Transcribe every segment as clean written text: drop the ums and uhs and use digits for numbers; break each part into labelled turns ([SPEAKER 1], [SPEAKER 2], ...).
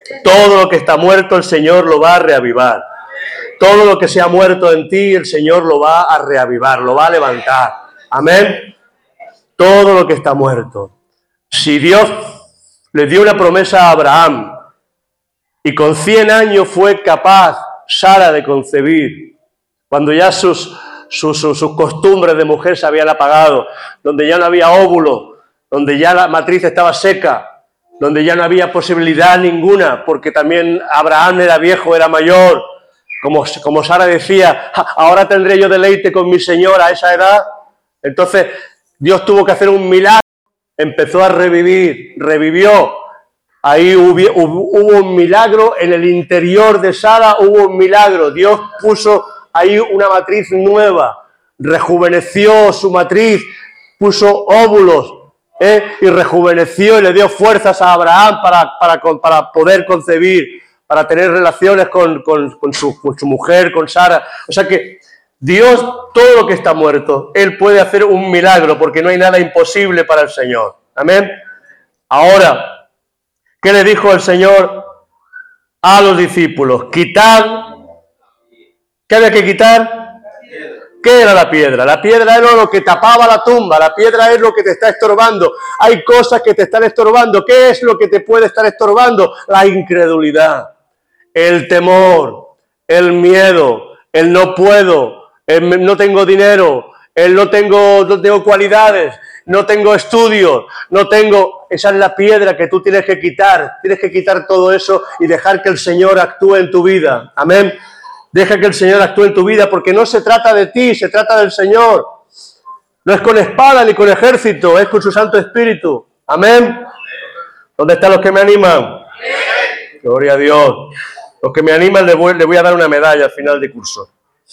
[SPEAKER 1] Todo lo que está muerto, el Señor lo va a reavivar. Todo lo que se ha muerto en ti, el Señor lo va a reavivar, lo va a levantar. Amén. Todo lo que está muerto. Si Dios le dio una promesa a Abraham y con 100 años fue capaz Sara de concebir, cuando ya sus costumbres de mujer se habían apagado, donde ya no había óvulo, donde ya la matriz estaba seca, donde ya no había posibilidad ninguna, porque también Abraham era viejo, era mayor, como Sara decía, ahora tendré yo deleite con mi Señor a esa edad. Entonces Dios tuvo que hacer un milagro, empezó a revivir, revivió. Ahí hubo un milagro en el interior de Sara, hubo un milagro. Dios puso ahí una matriz nueva, rejuveneció su matriz, puso óvulos, y rejuveneció y le dio fuerzas a Abraham para poder concebir, para tener relaciones con su mujer, con Sara. O sea que Dios, todo lo que está muerto, Él puede hacer un milagro, porque no hay nada imposible para el Señor. Amén. Ahora, ¿qué le dijo el Señor a los discípulos? Quitad. ¿Qué había que quitar? ¿Qué era la piedra? La piedra era lo que tapaba la tumba. La piedra es lo que te está estorbando. Hay cosas que te están estorbando. ¿Qué es lo que te puede estar estorbando? La incredulidad, el temor, el miedo, el no puedo, el no tengo dinero, el no tengo cualidades, no tengo estudios, no tengo... Esa es la piedra que tú tienes que quitar. Tienes que quitar todo eso y dejar que el Señor actúe en tu vida. Amén. Deja que el Señor actúe en tu vida, porque no se trata de ti, se trata del Señor. No es con espada ni con ejército, es con su Santo Espíritu. Amén. ¿Dónde están los que me animan? Amén. Gloria a Dios. Los que me animan les voy a dar una medalla al final de curso.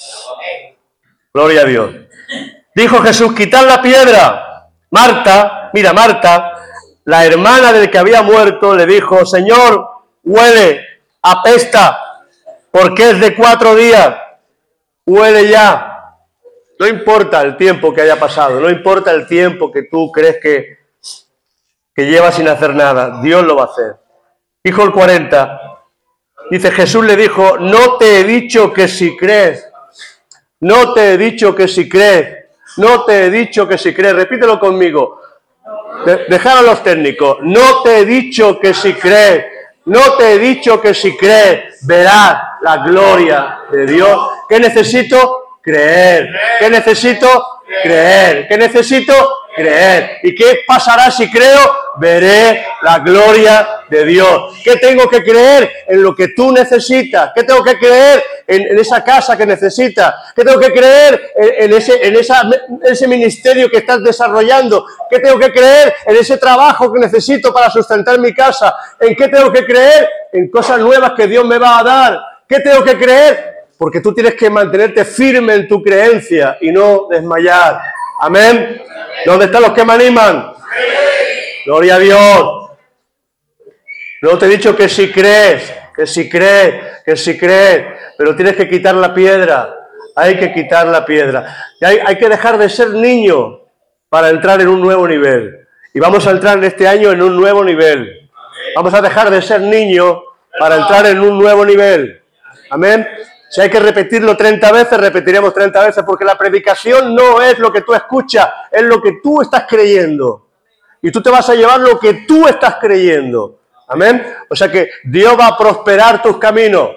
[SPEAKER 1] Gloria a Dios. Dijo Jesús, quitad la piedra. Marta, mira, Marta, la hermana del que había muerto, le dijo, Señor, huele, apesta, porque es de 4 días, huele ya. No importa el tiempo que haya pasado, no importa el tiempo que tú crees que llevas sin hacer nada, Dios lo va a hacer. Dijo el 40, dice, Jesús le dijo, no te he dicho que si crees, no te he dicho que si crees, no te he dicho que si crees, repítelo conmigo, dejad a los técnicos, no te he dicho que si crees, no te he dicho que si crees, verás la gloria de Dios. ¿Qué necesito? Creer. ¿Qué necesito? Creer. ¿Qué necesito? Creer. ¿Y qué pasará si creo? Veré la gloria de Dios. ¿Qué tengo que creer? En lo que tú necesitas. ¿Qué tengo que creer? En esa casa que necesitas. ¿Qué tengo que creer? En ese ministerio que estás desarrollando. ¿Qué tengo que creer? En ese trabajo que necesito para sustentar mi casa. ¿En qué tengo que creer? En cosas nuevas que Dios me va a dar. ¿Qué tengo que creer? Porque tú tienes que mantenerte firme en tu creencia y no desmayar. Amén. ¿Dónde están los que me animan? Gloria a Dios. No te he dicho que si crees, que si crees, que si crees, pero tienes que quitar la piedra. Hay que quitar la piedra. Y hay que dejar de ser niño para entrar en un nuevo nivel. Y vamos a entrar en este año en un nuevo nivel. Vamos a dejar de ser niño para entrar en un nuevo nivel. Amén. Si hay que repetirlo 30 veces, repetiremos 30 veces, porque la predicación no es lo que tú escuchas, es lo que tú estás creyendo. Y tú te vas a llevar lo que tú estás creyendo. Amén. O sea que Dios va a prosperar tus caminos.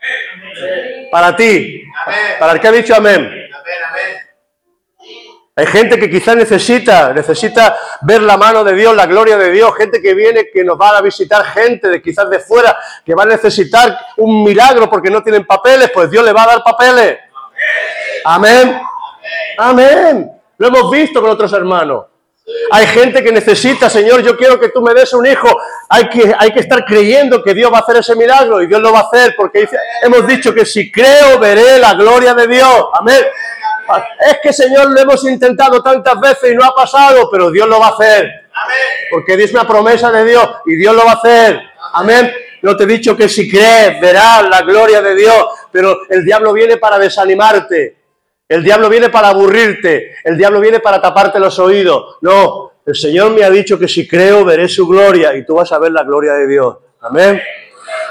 [SPEAKER 1] Para ti. Para el que ha dicho amén. Hay gente que quizás necesita ver la mano de Dios, la gloria de Dios, gente que viene, que nos va a visitar, gente de quizás de fuera, que va a necesitar un milagro porque no tienen papeles, pues Dios le va a dar papeles. Amén. Amén. Lo hemos visto con otros hermanos. Hay gente que necesita, Señor, yo quiero que tú me des un hijo. Hay que estar creyendo que Dios va a hacer ese milagro y Dios lo va a hacer porque hemos dicho que si creo veré la gloria de Dios. Amén. Es que, Señor, lo hemos intentado tantas veces y no ha pasado, pero Dios lo va a hacer. Amén. Porque es una promesa de Dios y Dios lo va a hacer. Amén. No te he dicho que si crees verás la gloria de Dios, pero el diablo viene para desanimarte. El diablo viene para aburrirte. El diablo viene para taparte los oídos. No, el Señor me ha dicho que si creo veré su gloria y tú vas a ver la gloria de Dios. Amén.